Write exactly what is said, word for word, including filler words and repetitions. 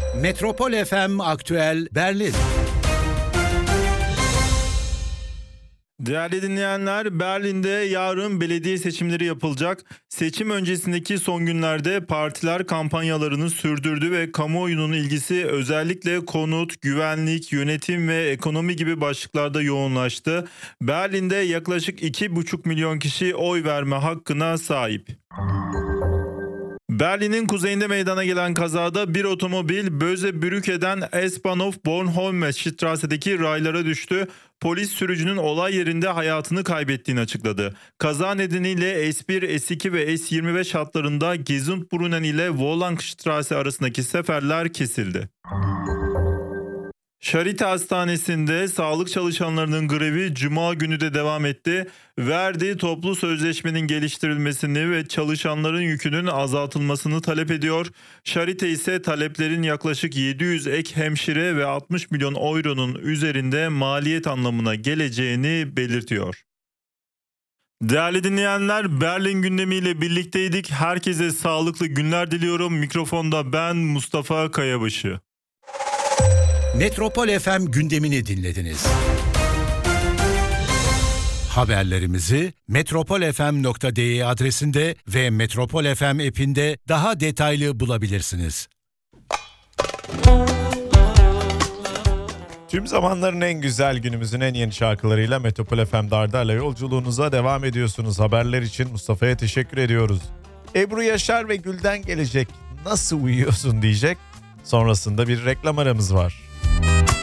Metropol F M Aktüel Berlin. Değerli dinleyenler, Berlin'de yarın belediye seçimleri yapılacak. Seçim öncesindeki son günlerde partiler kampanyalarını sürdürdü ve kamuoyunun ilgisi özellikle konut, güvenlik, yönetim ve ekonomi gibi başlıklarda yoğunlaştı. Berlin'de yaklaşık iki buçuk milyon kişi oy verme hakkına sahip. Berlin'in kuzeyinde meydana gelen kazada bir otomobil Böse-Brücke'den S-Bahnhof-Bornholm-Strasse'deki raylara düştü. Polis sürücünün olay yerinde hayatını kaybettiğini açıkladı. Kaza nedeniyle S bir, S iki ve S yirmi beş hatlarında Gesundbrunnen ile Wollangstrasse arasındaki seferler kesildi. Charité Hastanesi'nde sağlık çalışanlarının grevi Cuma günü de devam etti. Verdi toplu sözleşmenin geliştirilmesini ve çalışanların yükünün azaltılmasını talep ediyor. Charité ise taleplerin yaklaşık yedi yüz ek hemşire ve altmış milyon euronun üzerinde maliyet anlamına geleceğini belirtiyor. Değerli dinleyenler, Berlin gündemiyle birlikteydik. Herkese sağlıklı günler diliyorum. Mikrofonda ben Mustafa Kayabaşı. Metropol F M gündemini dinlediniz. Haberlerimizi metropol f m nokta d e adresinde ve Metropol F M app'inde daha detaylı bulabilirsiniz. Tüm zamanların en güzel, günümüzün en yeni şarkılarıyla Metropol F M'de Arda'yla yolculuğunuza devam ediyorsunuz. Haberler için Mustafa'ya teşekkür ediyoruz. Ebru Yaşar ve Gül'den gelecek "Nasıl uyuyorsun" diyecek. Sonrasında bir reklam aramız var.